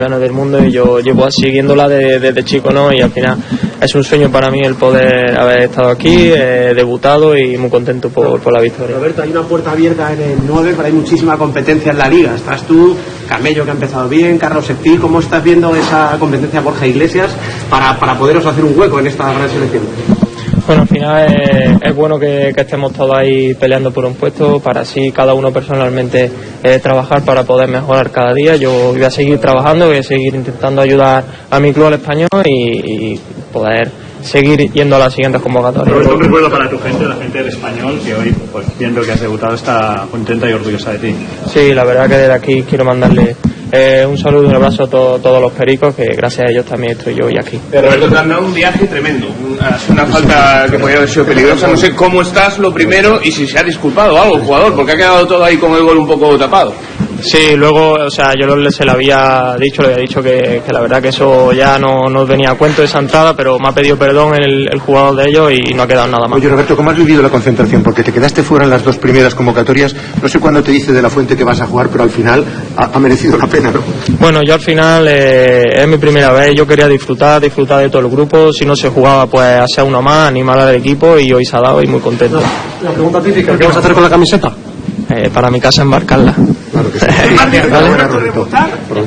del mundo y yo llevo siguiéndola desde chico, ¿no? Y al final es un sueño para mí el poder haber estado aquí, debutado y muy contento por la victoria. Roberto, hay una puerta abierta en el 9, pero hay muchísima competencia en la liga. Estás tú, Camello, que ha empezado bien, Carlos Septil. ¿Cómo estás viendo esa competencia Borja Iglesias para poderos hacer un hueco en esta gran selección? Bueno, al final es bueno que estemos todos ahí peleando por un puesto para así cada uno personalmente trabajar para poder mejorar cada día. Yo voy a seguir trabajando, voy a seguir intentando ayudar a mi club al español y poder seguir yendo a las siguientes convocatorias. Roberto, un recuerdo para tu gente, la gente del Español, que hoy, pues viendo que has debutado, está contenta y orgullosa de ti. Sí, la verdad que desde aquí quiero mandarle un saludo y un abrazo a todos los pericos, que gracias a ellos también estoy yo hoy aquí. Roberto, te han dado un viaje tremendo, una falta que podría haber sido peligrosa. No sé cómo estás, lo primero, y si se ha disculpado algo el jugador, porque ha quedado todo ahí con el gol un poco tapado. Sí, luego, o sea, yo se le había dicho que la verdad que eso ya no venía a cuento, esa entrada, pero me ha pedido perdón el jugador de ellos y no ha quedado nada más. Oye, Roberto, ¿cómo has vivido la concentración? Porque te quedaste fuera en las dos primeras convocatorias. No sé cuándo te dice de la Fuente que vas a jugar, pero al final ha merecido la pena, ¿no? Bueno, yo al final es mi primera vez, yo quería disfrutar de todo el grupo. Si no se jugaba, pues hacer uno más, animar al equipo, y hoy se ha dado y muy contento. La pregunta típica, ¿qué vas a hacer con la camiseta? Para mi casa embarcarla. Claro que sí. ¿Vale? Debutar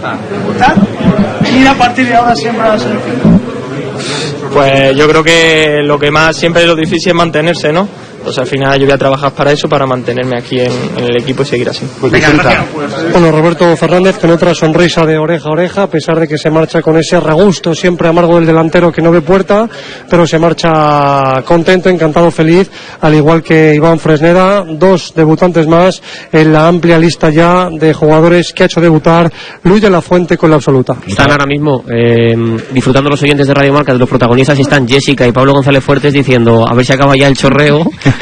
y a partir de ahora siempre va a ser. Pues yo creo que lo que más siempre lo difícil es mantenerse, ¿no? Pues al final yo voy a trabajar para eso, para mantenerme aquí en el equipo y seguir así. Pues venga, bueno, Roberto Fernández, con otra sonrisa de oreja a oreja, a pesar de que se marcha con ese regusto siempre amargo del delantero que no ve puerta, pero se marcha contento, encantado, feliz, al igual que Iván Fresneda, dos debutantes más en la amplia lista ya de jugadores que ha hecho debutar Luis de la Fuente con la absoluta. Están ahora mismo disfrutando los oyentes de Radio Marca de los protagonistas, y están Jessica y Pablo González Fuertes diciendo a ver si acaba ya el chorreo.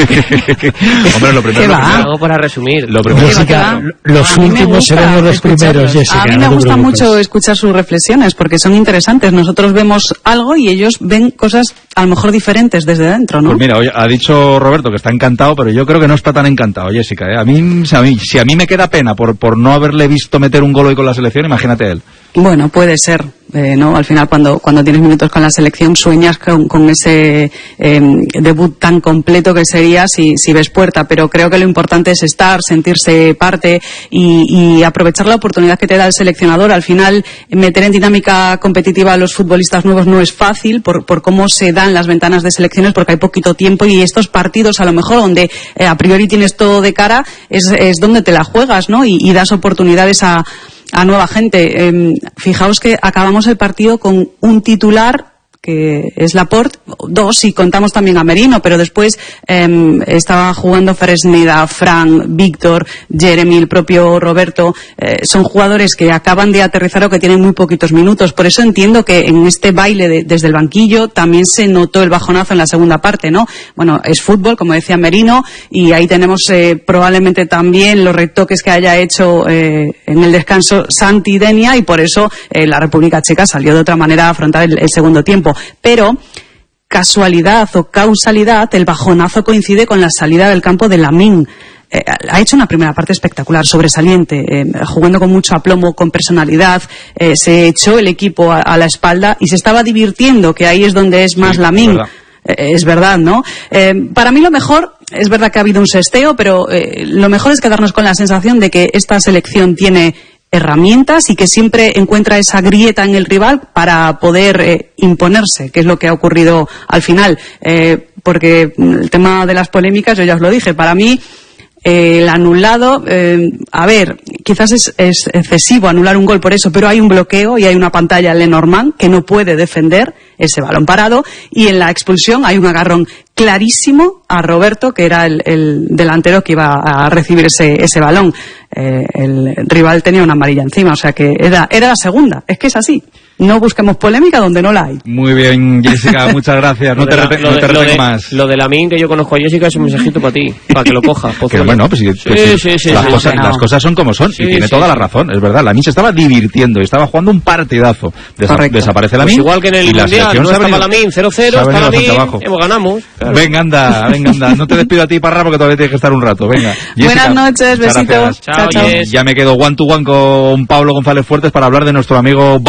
Hombre, lo primero hago para resumir. Jessica, los últimos serán los primeros, Jessica. A mí me gusta mucho escuchar sus reflexiones porque son interesantes. Nosotros vemos algo y ellos ven cosas a lo mejor diferentes desde dentro, ¿no? Pues mira, ha dicho Roberto que está encantado, pero yo creo que no está tan encantado, Jessica. Si a mí me queda pena por no haberle visto meter un gol hoy con la selección, imagínate él. Bueno, puede ser, ¿no? Al final, cuando tienes minutos con la selección, sueñas con ese debut tan completo que sería si ves puerta, pero creo que lo importante es estar, sentirse parte y aprovechar la oportunidad que te da el seleccionador. Al final, meter en dinámica competitiva a los futbolistas nuevos no es fácil por cómo se dan las ventanas de selecciones, porque hay poquito tiempo, y estos partidos, a lo mejor, donde a priori tienes todo de cara, es donde te la juegas, ¿no? Y das oportunidades a nueva gente. Fijaos que acabamos el partido con un titular que es Laporte, dos si contamos también a Merino, pero después estaba jugando Fresneda, Fran, Víctor, Jeremy, el propio Roberto. Son jugadores que acaban de aterrizar o que tienen muy poquitos minutos. Por eso entiendo que en este baile desde el banquillo también se notó el bajonazo en la segunda parte, ¿no? Bueno, es fútbol, como decía Merino, y ahí tenemos probablemente también los retoques que haya hecho en el descanso Santi Denia, y por eso la República Checa salió de otra manera a afrontar el segundo tiempo. Pero casualidad o causalidad, el bajonazo coincide con la salida del campo de Lamine. Ha hecho una primera parte espectacular, sobresaliente, jugando con mucho aplomo, con personalidad, se echó el equipo a la espalda y se estaba divirtiendo, que ahí es donde es más Lamine. Es verdad, ¿no? Para mí lo mejor, es verdad que ha habido un sesteo, pero lo mejor es quedarnos con la sensación de que esta selección tiene herramientas y que siempre encuentra esa grieta en el rival para poder imponerse, que es lo que ha ocurrido al final. Porque el tema de las polémicas, yo ya os lo dije, para mí el anulado, a ver, quizás es excesivo anular un gol por eso, pero hay un bloqueo y hay una pantalla Lenormand que no puede defender ese balón parado, y en la expulsión hay un agarrón clarísimo a Roberto, que era el delantero que iba a recibir ese balón. El rival tenía una amarilla encima, o sea que era la segunda. Es que es así. No busquemos polémica donde no la hay. Muy bien, Jessica, muchas gracias. No te retengo más. Lo de Lamine, que yo conozco a Jessica, es un mensajito para ti, para que lo cojas. Que bueno, pues las cosas son como son, y tiene toda la razón, es verdad. Lamine se estaba divirtiendo y estaba jugando un partidazo. Desaparece Lamine. Pues igual que en el Mundial, no estaba Lamine, 0-0, está Lamine, ganamos. Claro. Venga, anda. No te despido a ti, Parra, porque todavía tienes que estar un rato. Venga. Jessica, buenas noches, besitos. Chao. Ya me quedo one to one con Pablo González Fuertes para hablar de nuestro amigo